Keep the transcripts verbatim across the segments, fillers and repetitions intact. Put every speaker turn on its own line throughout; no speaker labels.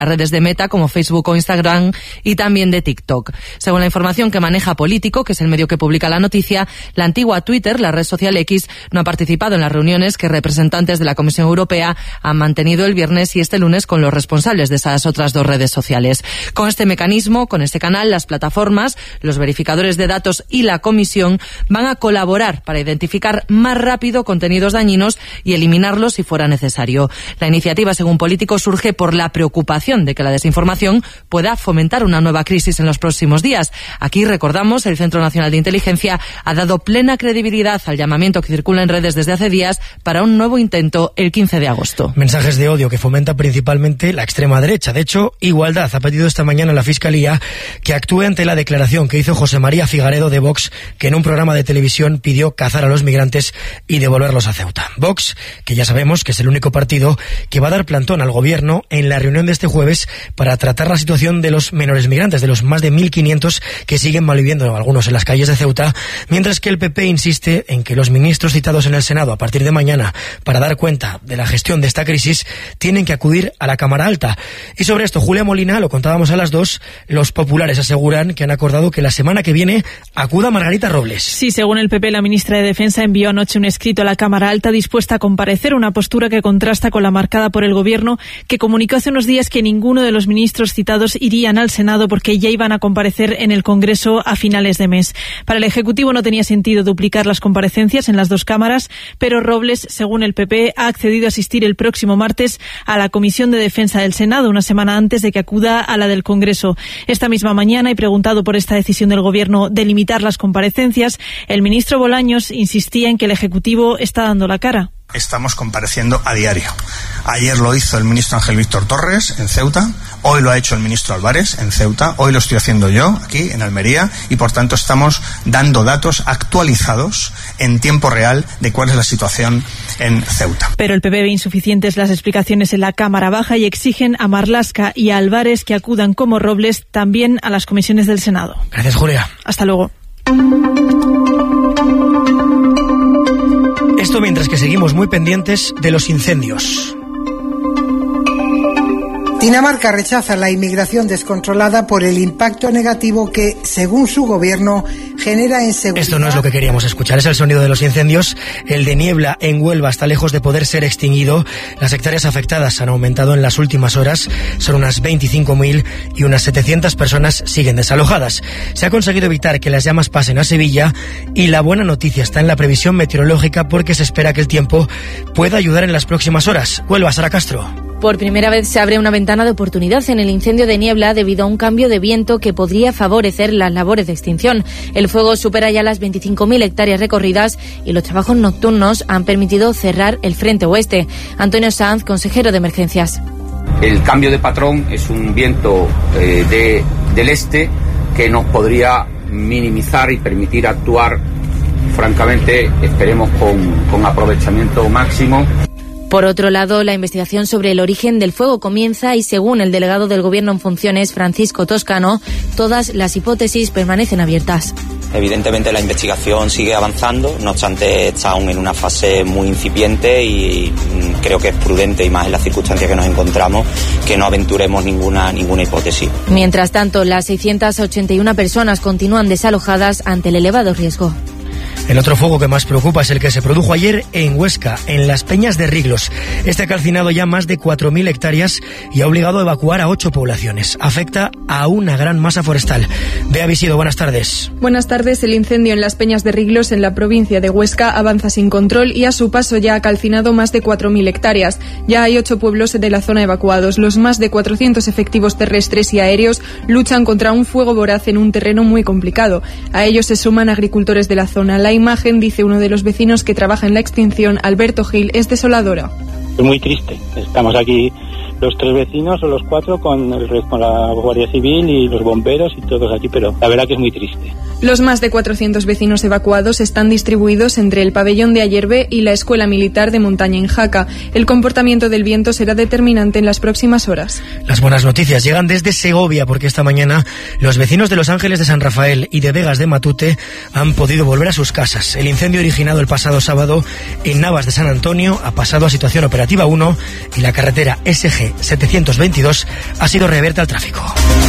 a redes de Meta como Facebook o Instagram y también de TikTok. Según la información que maneja Político, que es el medio que publica la noticia, la antigua Twitter, la red social X, no ha participado en las reuniones que representantes de la Comisión Europea han mantenido el viernes y este lunes con los responsables de esas otras dos redes sociales. Con este mecanismo, con este canal, las plataformas, los verificadores de datos y la Comisión van a colaborar para identificar más rápido contenidos dañinos y eliminarlos si fuera necesario. La iniciativa, según Político, surge por la preocupación de que la desinformación pueda fomentar una nueva crisis en los próximos días. Aquí, recordamos, el Centro Nacional de Inteligencia ha dado plena credibilidad al llamamiento que circula en redes desde hace días para un nuevo intento el quince de agosto.
Mensajes de odio que fomenta principalmente la extrema derecha. De hecho, Igualdad ha pedido esta mañana a la Fiscalía que actúe ante la declaración que hizo José María Figaredo de Vox, que en un programa de televisión pidió cazar a los migrantes y devolverlos a Ceuta. Vox, que ya sabemos que es el único partido que va a dar plantón al gobierno en la reunión de este jueves para tratar la situación de los menores migrantes, de los más de mil quinientos que siguen malviviendo, algunos en las calles de Ceuta, mientras que el P P insiste en que los ministros citados en el Senado a partir de mañana para dar cuenta de la gestión de esta crisis tienen que acudir a la Cámara Alta. Y sobre esto, Julia Molina, lo contábamos a las dos, los populares aseguran que han acordado que la semana que viene acuda Margarita Robles.
Sí, según el P P, la ministra de Defensa envió anoche un escrito a la Cámara Alta dispuesta a comparecer, una postura que contrasta con la marcada por el Gobierno, que comunicó hace unos días que ninguno de los ministros citados irían al Senado porque ya iban a comparecer en el Congreso a finales de mes. Para el Ejecutivo no tenía sentido duplicar las comparecencias en las dos cámaras, pero Robles, según el P P, ha accedido a asistir el próximo martes a la Comisión de Defensa del Senado, una semana antes de que acuda a la del Congreso. Esta misma mañana, y preguntado por esta decisión del Gobierno de limitar las comparecencias, el ministro Bolaños insistía en que el Ejecutivo está dando la cara.
Estamos compareciendo a diario. Ayer lo hizo el ministro Ángel Víctor Torres en Ceuta, hoy lo ha hecho el ministro Álvarez en Ceuta, hoy lo estoy haciendo yo aquí en Almería y por tanto estamos dando datos actualizados en tiempo real de cuál es la situación en Ceuta.
Pero el P P ve insuficientes las explicaciones en la Cámara Baja y exigen a Marlaska y a Álvarez que acudan como Robles también a las comisiones del Senado.
Gracias, Julia.
Hasta luego.
Esto mientras que seguimos muy pendientes de los incendios.
Dinamarca rechaza la inmigración descontrolada por el impacto negativo que, según su gobierno, genera en seguridad.
Esto no es lo que queríamos escuchar, es el sonido de los incendios. El de Niebla en Huelva está lejos de poder ser extinguido. Las hectáreas afectadas han aumentado en las últimas horas, son unas veinticinco mil y unas setecientas personas siguen desalojadas. Se ha conseguido evitar que las llamas pasen a Sevilla y la buena noticia está en la previsión meteorológica porque se espera que el tiempo pueda ayudar en las próximas horas. Huelva, Sara Castro.
Por primera vez se abre una ventana de oportunidad en el incendio de Niebla debido a un cambio de viento que podría favorecer las labores de extinción. El fuego supera ya las veinticinco mil hectáreas recorridas y los trabajos nocturnos han permitido cerrar el frente oeste. Antonio Sanz, consejero de emergencias.
El cambio de patrón es un viento eh, de, del este que nos podría minimizar y permitir actuar, francamente, esperemos con, con aprovechamiento máximo.
Por otro lado, la investigación sobre el origen del fuego comienza y, según el delegado del Gobierno en funciones, Francisco Toscano, todas las hipótesis permanecen abiertas.
Evidentemente la investigación sigue avanzando, no obstante está aún en una fase muy incipiente y creo que es prudente, y más en las circunstancias que nos encontramos, que no aventuremos ninguna, ninguna hipótesis.
Mientras tanto, las seiscientas ochenta y una personas continúan desalojadas ante el elevado riesgo.
El otro fuego que más preocupa es el que se produjo ayer en Huesca, en las Peñas de Riglos. Este ha calcinado ya más de cuatro mil hectáreas y ha obligado a evacuar a ocho poblaciones. Afecta a una gran masa forestal. Bea Visido, buenas tardes.
Buenas tardes. El incendio en las Peñas de Riglos, en la provincia de Huesca, avanza sin control y a su paso ya ha calcinado más de cuatro mil hectáreas. Ya hay ocho pueblos de la zona evacuados. Los más de cuatrocientos efectivos terrestres y aéreos luchan contra un fuego voraz en un terreno muy complicado. A ellos se suman agricultores de la zona. La imagen, dice uno de los vecinos que trabaja en la extinción, Alberto Gil, es desoladora.
Es muy triste. Estamos aquí los tres vecinos o los cuatro con, el, con la Guardia Civil y los bomberos y todos aquí, pero la verdad que es muy triste.
Los más de cuatrocientos vecinos evacuados están distribuidos entre el pabellón de Ayerbe y la Escuela Militar de Montaña en Jaca. El comportamiento del viento será determinante en las próximas horas.
Las buenas noticias llegan desde Segovia, porque esta mañana los vecinos de Los Ángeles de San Rafael y de Vegas de Matute han podido volver a sus casas. El incendio originado el pasado sábado en Navas de San Antonio ha pasado a situación operativa uno y la carretera S G setecientos veintidós ha sido reabierta al tráfico.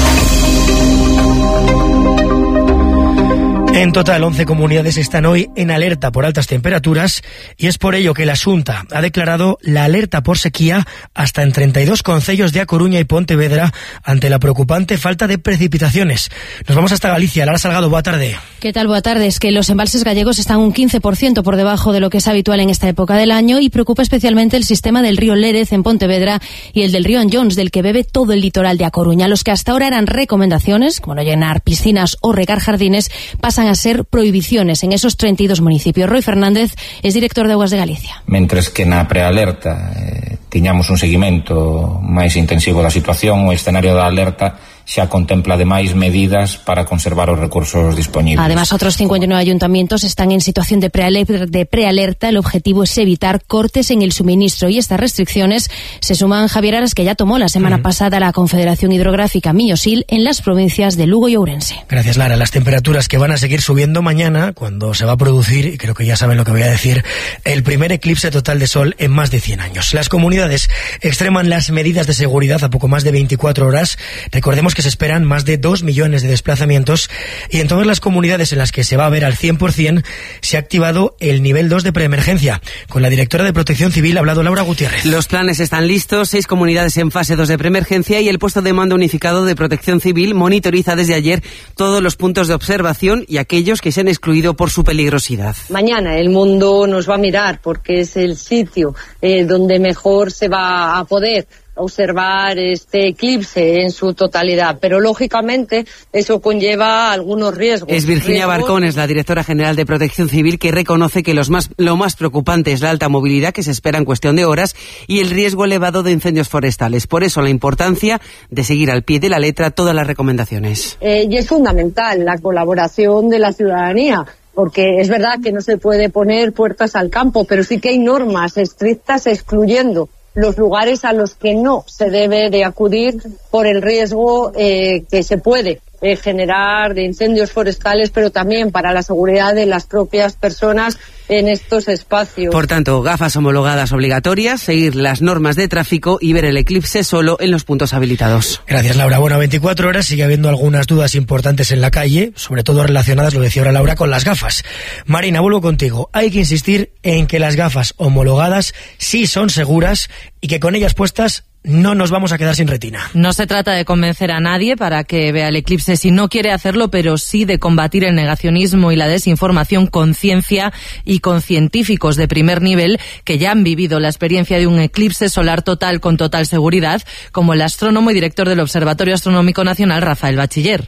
En total, once comunidades están hoy en alerta por altas temperaturas y es por ello que la Xunta ha declarado la alerta por sequía hasta en treinta y dos concellos de A Coruña y Pontevedra ante la preocupante falta de precipitaciones. Nos vamos hasta Galicia. Lara Salgado, boa tarde.
¿Qué tal? Boa tarde. Es que los embalses gallegos están un quince por ciento por debajo de lo que es habitual en esta época del año y preocupa especialmente el sistema del río Lérez en Pontevedra y el del río Anllóns, del que bebe todo el litoral de A Coruña. Los que hasta ahora eran recomendaciones, como no llenar piscinas o regar jardines, pasan a ser prohibiciones en esos treinta y dos municipios. Roy Fernández es director de Aguas de Galicia.
Mentres que na prealerta eh, tiñamos un seguimento máis intensivo da situación, o escenario da alerta xa contempla ademais medidas para conservar os recursos disponibles.
Además, otros cincuenta y nueve ayuntamientos están en situación de prealerta. De prealerta. El objetivo es evitar cortes en el suministro y estas restricciones se suman, Javier, a las que ya tomó la semana uh-huh. pasada la Confederación Hidrográfica Millosil en las provincias de Lugo y Ourense.
Gracias, Lara. Las temperaturas que van a seguir subiendo mañana, cuando se va a producir, y creo que ya saben lo que voy a decir, el primer eclipse total de sol en más de cien años. Las comunidades extreman las medidas de seguridad a poco más de veinticuatro horas. Recordemos que se esperan más de dos millones de desplazamientos y en todas las comunidades en las que se va a ver al cien por ciento se ha activado el nivel dos de preemergencia. Con la directora de Protección Civil ha hablado Laura Gutiérrez.
Los planes están listos, seis comunidades en fase dos de preemergencia y el puesto de mando unificado de Protección Civil monitoriza desde ayer todos los puntos de observación y aquellos que se han excluido por su peligrosidad.
Mañana el mundo nos va a mirar porque es el sitio eh, donde mejor se va a poder observar este eclipse en su totalidad, pero lógicamente eso conlleva algunos riesgos.
Es Virginia
riesgos...
Barcones, la directora general de Protección Civil, que reconoce que los más, lo más preocupante es la alta movilidad que se espera en cuestión de horas y el riesgo elevado de incendios forestales. Por eso la importancia de seguir al pie de la letra todas las recomendaciones.
Eh, y es fundamental la colaboración de la ciudadanía, porque es verdad que no se puede poner puertas al campo, pero sí que hay normas estrictas excluyendo los lugares a los que no se debe de acudir por el riesgo eh, que se puede eh, generar de incendios forestales, pero también para la seguridad de las propias personas en estos espacios.
Por tanto, gafas homologadas obligatorias, seguir las normas de tráfico y ver el eclipse solo en los puntos habilitados.
Gracias, Laura. Bueno, veinticuatro horas sigue habiendo algunas dudas importantes en la calle, sobre todo relacionadas, lo decía ahora Laura, con las gafas. Marina, vuelvo contigo. Hay que insistir en que las gafas homologadas sí son seguras y que con ellas puestas no nos vamos a quedar sin retina.
No se trata de convencer a nadie para que vea el eclipse si no quiere hacerlo, pero sí de combatir el negacionismo y la desinformación con ciencia y con científicos de primer nivel que ya han vivido la experiencia de un eclipse solar total con total seguridad, como el astrónomo y director del Observatorio Astronómico Nacional, Rafael Bachiller.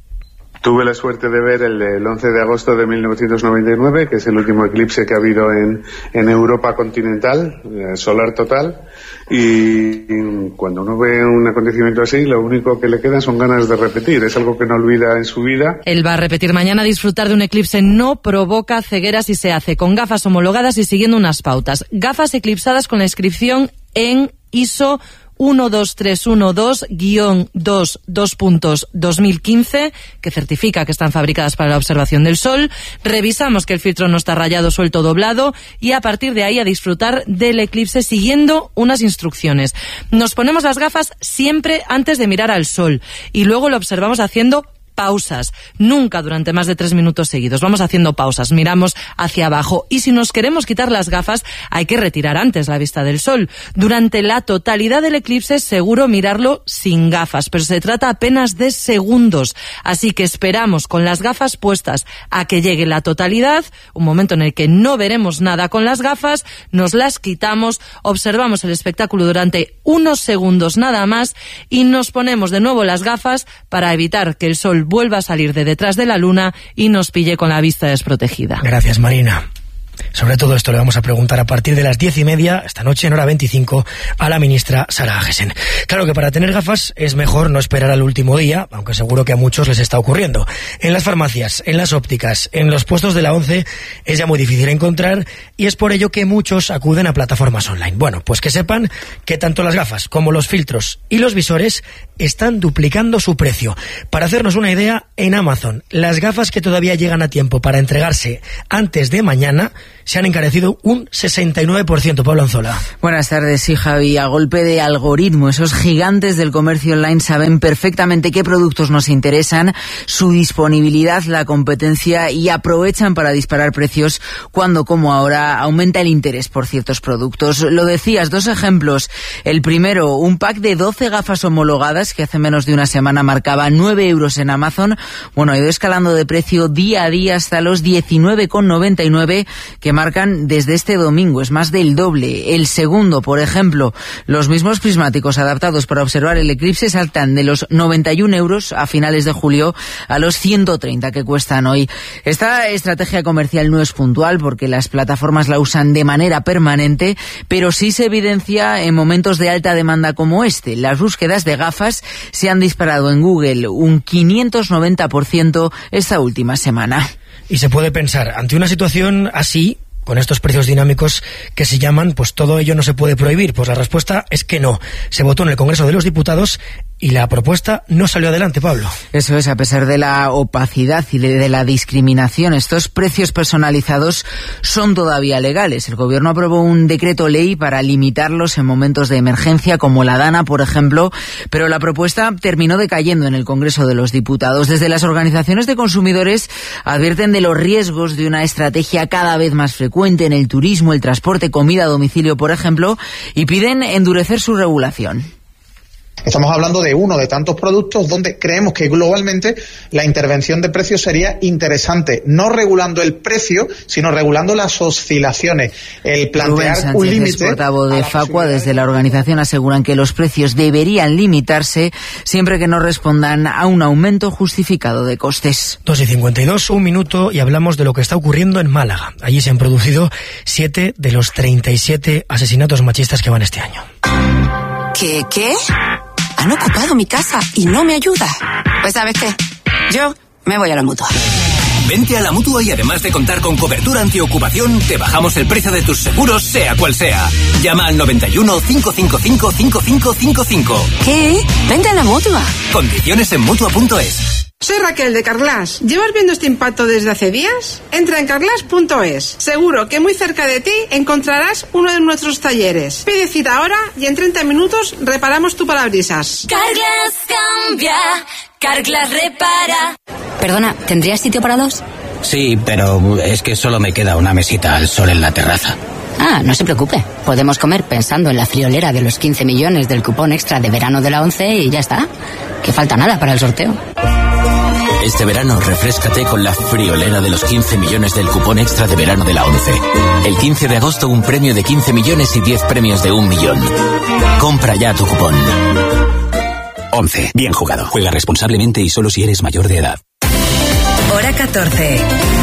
Tuve la suerte de ver el del once de agosto de mil novecientos noventa y nueve, que es el último eclipse que ha habido en, en Europa continental, eh, solar total, y cuando uno ve un acontecimiento así, lo único que le queda son ganas de repetir, es algo que no olvida en su vida.
Él va a repetir mañana. Disfrutar de un eclipse no provoca ceguera si se hace con gafas homologadas y siguiendo unas pautas. Gafas eclipsadas con la inscripción en I S O uno dos tres uno dos guión dos dos puntos dos mil quince, que certifica que están fabricadas para la observación del sol. Revisamos que el filtro no está rayado, suelto, doblado, y a partir de ahí a disfrutar del eclipse siguiendo unas instrucciones. Nos ponemos las gafas siempre antes de mirar al sol y luego lo observamos haciendo pausas, nunca durante más de tres minutos seguidos. Vamos haciendo pausas, miramos hacia abajo y si nos queremos quitar las gafas hay que retirar antes la vista del sol. Durante la totalidad del eclipse es seguro mirarlo sin gafas, pero se trata apenas de segundos, así que esperamos con las gafas puestas a que llegue la totalidad, un momento en el que no veremos nada con las gafas, nos las quitamos, observamos el espectáculo durante unos segundos nada más y nos ponemos de nuevo las gafas para evitar que el sol vuelva a salir de detrás de la luna y nos pille con la vista desprotegida.
Gracias, Marina. Sobre todo esto le vamos a preguntar a partir de las diez y media, esta noche en hora veinticinco, a la ministra Sara Agesen. Claro que para tener gafas es mejor no esperar al último día, aunque seguro que a muchos les está ocurriendo. En las farmacias, en las ópticas, en los puestos de la ONCE es ya muy difícil encontrar y es por ello que muchos acuden a plataformas online. Bueno, pues que sepan que tanto las gafas como los filtros y los visores están duplicando su precio. Para hacernos una idea, en Amazon, las gafas que todavía llegan a tiempo para entregarse antes de mañana se han encarecido un sesenta y nueve por ciento. Pablo Anzola.
Buenas tardes, sí, Javi. A golpe de algoritmo, esos gigantes del comercio online saben perfectamente qué productos nos interesan, su disponibilidad, la competencia, y aprovechan para disparar precios cuando, como ahora, aumenta el interés por ciertos productos. Lo decías, dos ejemplos. El primero, un pack de doce gafas homologadas que hace menos de una semana marcaba nueve euros en Amazon. Bueno, ha ido escalando de precio día a día hasta los diecinueve con noventa y nueve que marcan desde este domingo. Es más del doble. El segundo, por ejemplo, los mismos prismáticos adaptados para observar el eclipse saltan de los noventa y un euros a finales de julio a los ciento treinta que cuestan hoy. Esta estrategia comercial no es puntual porque las plataformas la usan de manera permanente, pero sí se evidencia en momentos de alta demanda como este. Las búsquedas de gafas se han disparado en Google un quinientos noventa por ciento esta última semana.
Y se puede pensar, ante una situación así, con estos precios dinámicos que se llaman, pues todo ello no se puede prohibir. Pues la respuesta es que no. Se votó en el Congreso de los Diputados y la propuesta no salió adelante, Pablo.
Eso es, a pesar de la opacidad y de, de la discriminación, estos precios personalizados son todavía legales. El Gobierno aprobó un decreto ley para limitarlos en momentos de emergencia, como la Dana, por ejemplo, pero la propuesta terminó decayendo en el Congreso de los Diputados. Desde las organizaciones de consumidores advierten de los riesgos de una estrategia cada vez más frecuente en el turismo, el transporte, comida a domicilio, por ejemplo, y piden endurecer su regulación.
Estamos hablando de uno de tantos productos donde creemos que globalmente la intervención de precios sería interesante, no regulando el precio, sino regulando las oscilaciones. El plantear un límite.
El portavoz de Facua, desde la organización, aseguran que los precios deberían limitarse siempre que no respondan a un aumento justificado de costes.
dos y cincuenta y dos, un minuto, y hablamos de lo que está ocurriendo en Málaga. Allí se han producido siete de los treinta y siete asesinatos machistas que van este año.
¿Qué? ¿Qué? Han ocupado mi casa y no me ayuda. Pues ¿sabes qué? Yo me voy a la Mutua.
Vente a la Mutua y además de contar con cobertura antiocupación, te bajamos el precio de tus seguros, sea cual sea. Llama al noventa y uno, cinco cinco cinco, cinco cinco cinco cinco.
¿Qué? Vente a la Mutua.
Condiciones en Mutua punto es.
Soy Raquel de Carglass. ¿Llevas viendo este impacto desde hace días? Entra en carglass punto es. Seguro que muy cerca de ti encontrarás uno de nuestros talleres. Pide cita ahora y en treinta minutos reparamos tu parabrisas.
Carglass cambia, Carglass repara.
Perdona, ¿tendrías sitio para dos?
Sí, pero es que solo me queda una mesita al sol en la terraza.
Ah, no se preocupe. Podemos comer pensando en la friolera de los quince millones del cupón extra de verano de la ONCE y ya está. Que falta nada para el sorteo.
Este verano refréscate con la friolera de los quince millones del cupón extra de verano de la ONCE. El quince de agosto un premio de quince millones y diez premios de un millón. Compra ya tu cupón. ONCE. Bien jugado. Juega responsablemente y solo si eres mayor de edad.
Hora catorce.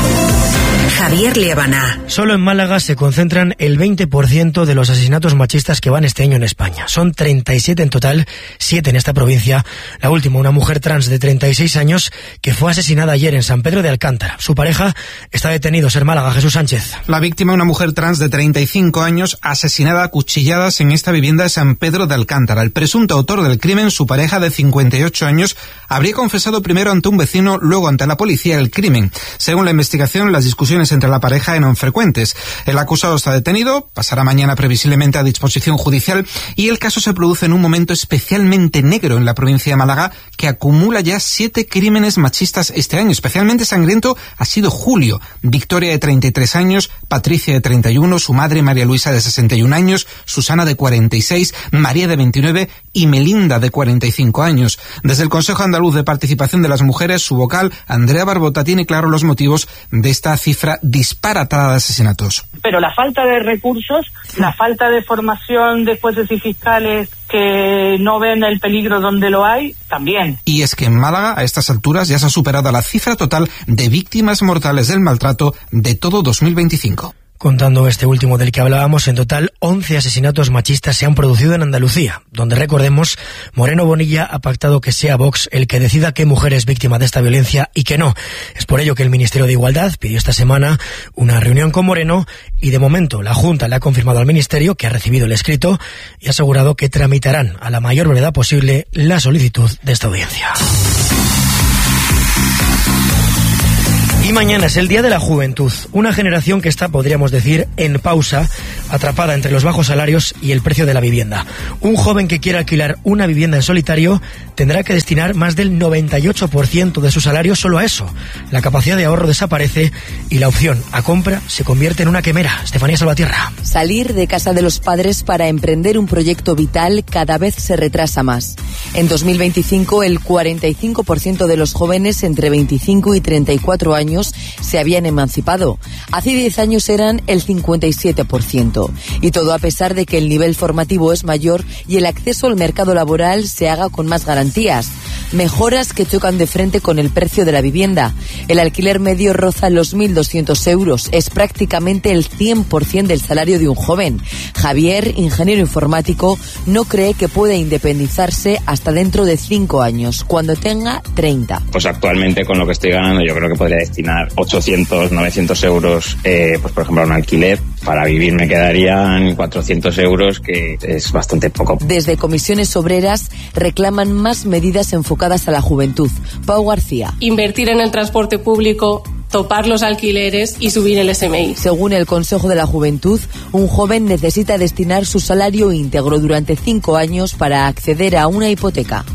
Javier Liébana.
Solo en Málaga se concentran el veinte por ciento de los asesinatos machistas que van este año en España. Son treinta y siete en total, siete en esta provincia. La última, una mujer trans de treinta y seis años que fue asesinada ayer en San Pedro de Alcántara. Su pareja está detenido, Ser Málaga, Jesús Sánchez.
La víctima, una mujer trans de treinta y cinco años, asesinada a cuchilladas en esta vivienda de San Pedro de Alcántara. El presunto autor del crimen, su pareja de cincuenta y ocho años, habría confesado primero ante un vecino, luego ante la policía el crimen. Según la investigación, las discusiones entre la pareja eran frecuentes. El acusado está detenido, pasará mañana previsiblemente a disposición judicial y el caso se produce en un momento especialmente negro en la provincia de Málaga, que acumula ya siete crímenes machistas este año. Especialmente sangriento ha sido julio. Victoria, de treinta y tres años, Patricia, de treinta y uno, su madre María Luisa, de sesenta y un años, Susana, de cuarenta y seis, María, de veintinueve y Melinda, de cuarenta y cinco años. Desde el Consejo Andaluz de Participación de las Mujeres, su vocal, Andrea Barbota, tiene claro los motivos de esta cifra disparatada de asesinatos.
Pero la falta de recursos, la falta de formación de jueces y fiscales que no ven el peligro donde lo hay, también.
Y es que en Málaga, a estas alturas, ya se ha superado la cifra total de víctimas mortales del maltrato de todo dos mil veinticinco.
Contando este último del que hablábamos, en total once asesinatos machistas se han producido en Andalucía, donde, recordemos, Moreno Bonilla ha pactado que sea Vox el que decida qué mujer es víctima de esta violencia y que no. Es por ello que el Ministerio de Igualdad pidió esta semana una reunión con Moreno y, de momento, la Junta le ha confirmado al Ministerio que ha recibido el escrito y ha asegurado que tramitarán a la mayor brevedad posible la solicitud de esta audiencia. Y mañana es el Día de la Juventud, una generación que está, podríamos decir, en pausa, atrapada entre los bajos salarios y el precio de la vivienda. Un joven que quiera alquilar una vivienda en solitario tendrá que destinar más del noventa y ocho por ciento de su salario solo a eso. La capacidad de ahorro desaparece y la opción a compra se convierte en una quimera. Estefanía Salvatierra.
Salir de casa de los padres para emprender un proyecto vital cada vez se retrasa más. En dos mil veinticinco, el cuarenta y cinco por ciento de los jóvenes entre veinticinco y treinta y cuatro años se habían emancipado. Hace diez años eran el cincuenta y siete por ciento. Y todo a pesar de que el nivel formativo es mayor y el acceso al mercado laboral se haga con más garantías. Mejoras que chocan de frente con el precio de la vivienda. El alquiler medio roza los mil doscientos euros. Es prácticamente el cien por ciento del salario de un joven. Javier, ingeniero informático, no cree que pueda independizarse hasta dentro de cinco años, cuando tenga treinta.
Pues actualmente, con lo que estoy ganando, yo creo que podría destinar ochocientos, novecientos euros, eh, pues por ejemplo, a un alquiler. Para vivir me quedarían cuatrocientos euros, que es bastante poco.
Desde Comisiones Obreras reclaman más medidas enfocadas a la juventud. Pau García.
Invertir en el transporte público, topar los alquileres y subir el S M I.
Según el Consejo de la Juventud, un joven necesita destinar su salario íntegro durante cinco años para acceder a una hipoteca.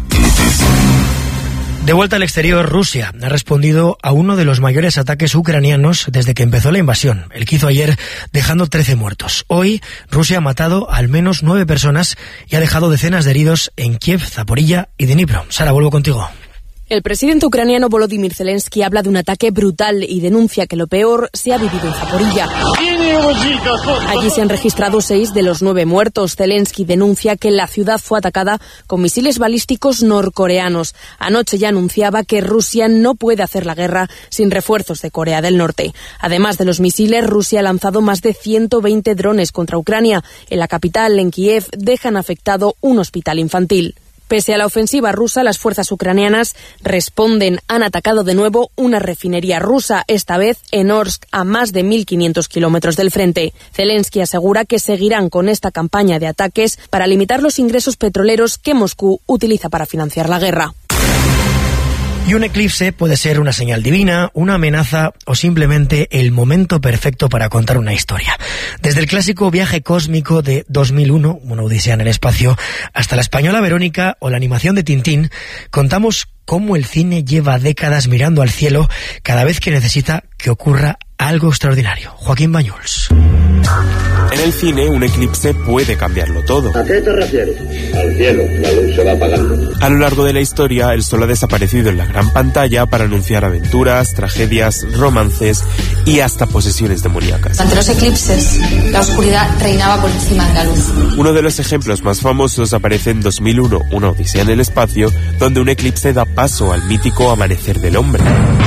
De vuelta al exterior, Rusia ha respondido a uno de los mayores ataques ucranianos desde que empezó la invasión, el que hizo ayer, dejando trece muertos. Hoy, Rusia ha matado a al menos nueve personas y ha dejado decenas de heridos en Kiev, Zaporilla y Dnipro. Sara, vuelvo contigo.
El presidente ucraniano Volodymyr Zelensky habla de un ataque brutal y denuncia que lo peor se ha vivido en Zaporilla. Allí se han registrado seis de los nueve muertos. Zelensky denuncia que la ciudad fue atacada con misiles balísticos norcoreanos. Anoche ya anunciaba que Rusia no puede hacer la guerra sin refuerzos de Corea del Norte. Además de los misiles, Rusia ha lanzado más de ciento veinte drones contra Ucrania. En la capital, en Kiev, dejan afectado un hospital infantil. Pese a la ofensiva rusa, las fuerzas ucranianas responden. Han atacado de nuevo una refinería rusa, esta vez en Orsk, a más de mil quinientos kilómetros del frente. Zelensky asegura que seguirán con esta campaña de ataques para limitar los ingresos petroleros que Moscú utiliza para financiar la guerra.
Y un eclipse puede ser una señal divina, una amenaza o simplemente el momento perfecto para contar una historia. Desde el clásico Viaje cósmico de dos mil uno, una odisea en el espacio, hasta la española Verónica o la animación de Tintín, contamos cómo el cine lleva décadas mirando al cielo cada vez que necesita que ocurra algo extraordinario. Joaquín Bañuls.
En el cine, un eclipse puede cambiarlo todo.
¿A qué te refieres? Al cielo, la luz se va apagando.
A lo largo de la historia, el sol ha desaparecido en la gran pantalla para anunciar aventuras, tragedias, romances y hasta posesiones demoníacas.
Ante los eclipses, la oscuridad reinaba por encima de la luz.
Uno de los ejemplos más famosos aparece en dos mil uno, una odisea en el espacio, donde un eclipse da paso al mítico amanecer del hombre.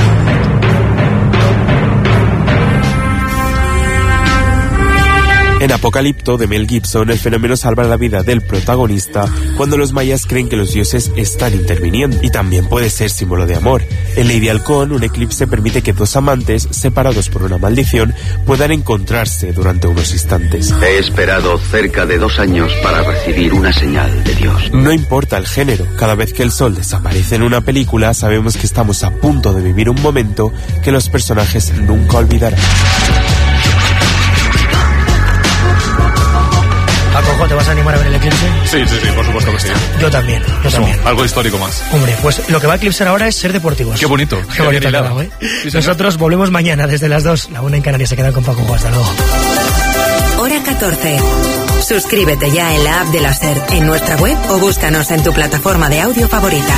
En Apocalipto, de Mel Gibson, el fenómeno salva la vida del protagonista cuando los mayas creen que los dioses están interviniendo. Y también puede ser símbolo de amor. En Lady Halcón, un eclipse permite que dos amantes, separados por una maldición, puedan encontrarse durante unos instantes.
He esperado cerca de dos años para recibir una señal de Dios.
No importa el género, cada vez que el sol desaparece en una película, sabemos que estamos a punto de vivir un momento que los personajes nunca olvidarán.
Paco, ¿te vas a animar a ver el eclipse?
Sí, sí, sí, por supuesto que sí.
Yo también, yo
Eso,
también.
Algo histórico más.
Hombre, pues lo que va a eclipsar ahora es ser deportivos.
Qué bonito.
Qué,
Qué
bonito
bien
ha quedado, ¿eh? Sí, nosotros volvemos mañana desde las dos, la una en Canarias. Se quedan con Paco. Hasta luego.
Hora catorce. Suscríbete ya en la app de la SER, en nuestra web o búscanos en tu plataforma de audio favorita.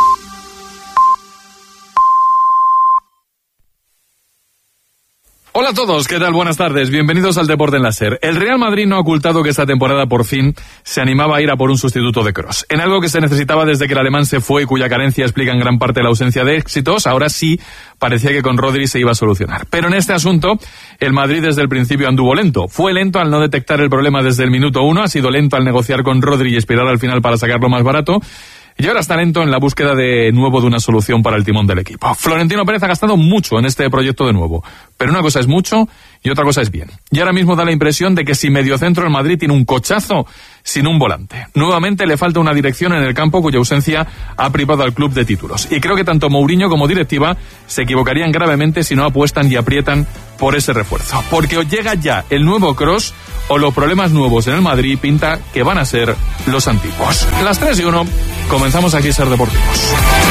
Hola.
a todos, ¿qué tal? Buenas tardes, bienvenidos al Deporte en la SER. El Real Madrid no ha ocultado que esta temporada por fin se animaba a ir a por un sustituto de Kroos. En algo que se necesitaba desde que el alemán se fue y cuya carencia explica en gran parte la ausencia de éxitos, ahora sí parecía que con Rodri se iba a solucionar. Pero en este asunto, el Madrid desde el principio anduvo lento. Fue lento al no detectar el problema desde el minuto uno, ha sido lento al negociar con Rodri y esperar al final para sacarlo más barato. Y ahora está lento en la búsqueda de nuevo de una solución para el timón del equipo. Florentino Pérez ha gastado mucho en este proyecto de nuevo, pero una cosa es mucho y otra cosa es bien. Y ahora mismo da la impresión de que si mediocentro el Madrid tiene un cochazo sin un volante. Nuevamente le falta una dirección en el campo cuya ausencia ha privado al club de títulos. Y creo que tanto Mourinho como directiva se equivocarían gravemente si no apuestan y aprietan por ese refuerzo. Porque o llega ya el nuevo Kroos o los problemas nuevos en el Madrid pinta que van a ser los antiguos. Las tres y uno, comenzamos aquí Ser Deportivos.